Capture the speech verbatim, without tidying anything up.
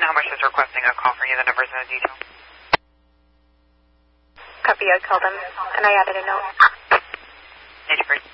how much is requesting a call for you, the numbers and the details. Copy, I called them, and I added a note. Thank you,